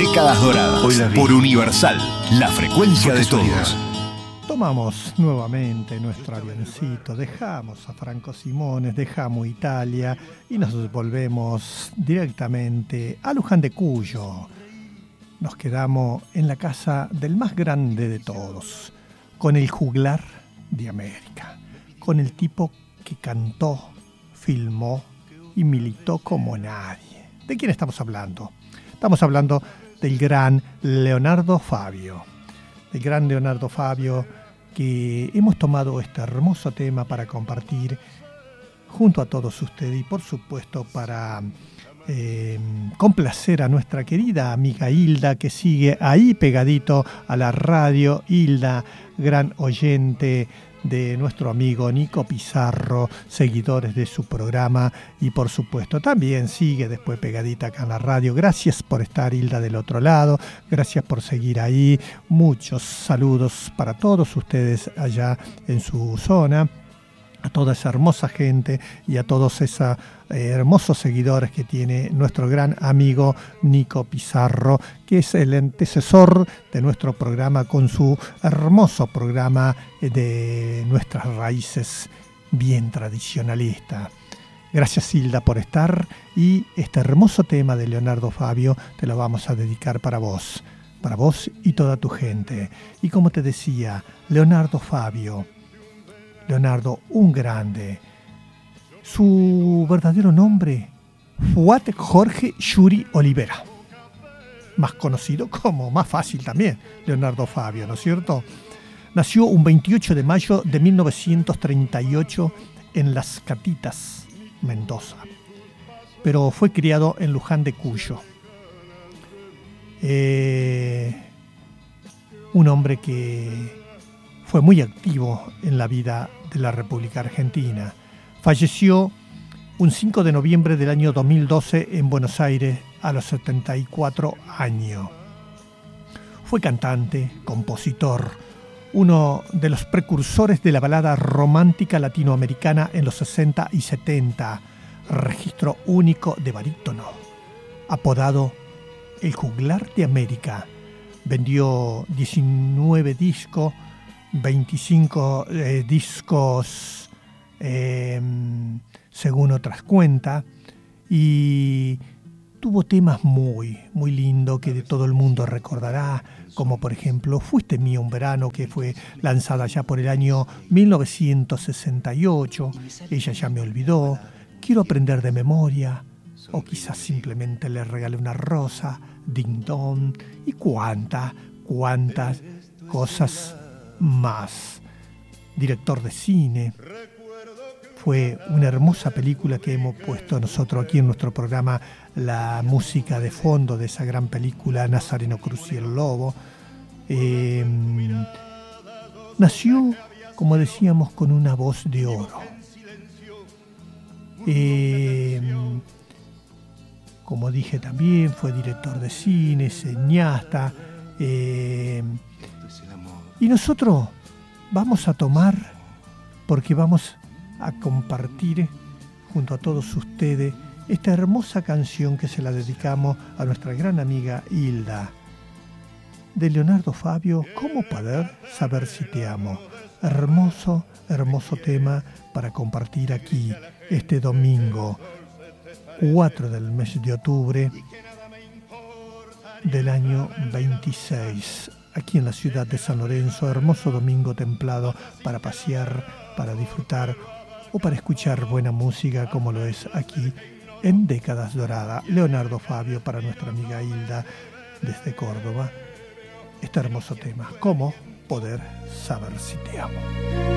Décadas Doradas, por Universal, la frecuencia de todos. Tomamos nuevamente nuestro avioncito, dejamos a Franco Simones, dejamos Italia y nos volvemos directamente a Luján de Cuyo. Nos quedamos en la casa del más grande de todos, con el juglar de América, con el tipo que cantó, filmó y militó como nadie. ¿De quién estamos hablando? Estamos hablando del gran Leonardo Fabio. El gran Leonardo Fabio, que hemos tomado este hermoso tema para compartir junto a todos ustedes y por supuesto para complacer a nuestra querida amiga Hilda, que sigue ahí pegadito a la radio. Hilda, gran oyente de nuestro amigo Nico Pizarro, seguidores de su programa y por supuesto también sigue después pegadita acá en la radio. Gracias por estar, Hilda, del otro lado, gracias por seguir ahí. Muchos saludos para todos ustedes allá en su zona, a toda esa hermosa gente y a todos esos hermosos seguidores que tiene nuestro gran amigo Nico Pizarro, que es el antecesor de nuestro programa con su hermoso programa de nuestras raíces bien tradicionalista. Gracias, Hilda, por estar, y este hermoso tema de Leonardo Fabio te lo vamos a dedicar para vos y toda tu gente. Y como te decía, Leonardo Fabio, Leonardo, un grande. Su verdadero nombre, Fuad Jorge Yuri Olivera. Más conocido como, más fácil también, Leonardo Fabio, ¿no es cierto? Nació un 28 de mayo de 1938 en Las Catitas, Mendoza. Pero fue criado en Luján de Cuyo. Un hombre que fue muy activo en la vida de la República Argentina. Falleció un 5 de noviembre del año 2012 en Buenos Aires a los 74 años. Fue cantante, compositor, uno de los precursores de la balada romántica latinoamericana en los 60 y 70, registro único de barítono. Apodado El Juglar de América, vendió 19 discos, 25 discos según otras cuentas, y tuvo temas muy, muy lindos que de todo el mundo recordará, como por ejemplo Fuiste Mío un Verano, que fue lanzada ya por el año 1968, Ella ya me olvidó, Quiero aprender de memoria, o quizás simplemente Le regalé una rosa, Ding Dong, y cuántas cosas más. Director de cine. Fue una hermosa película que hemos puesto nosotros aquí en nuestro programa, la música de fondo de esa gran película, Nazareno Cruz y el Lobo. Nació, como decíamos, con una voz de oro. Como dije también, fue director de cine, cineasta. Y nosotros vamos a tomar, porque vamos a compartir junto a todos ustedes esta hermosa canción que se la dedicamos a nuestra gran amiga Hilda, de Leonardo Fabio, ¿Cómo poder saber si te amo? Hermoso, hermoso tema para compartir aquí este domingo 4 del mes de octubre del año 26. Aquí en la ciudad de San Lorenzo, hermoso domingo templado para pasear, para disfrutar o para escuchar buena música como lo es aquí en Décadas Doradas. Leonardo Fabio para nuestra amiga Hilda desde Córdoba. Este hermoso tema, ¿Cómo poder saber si te amo?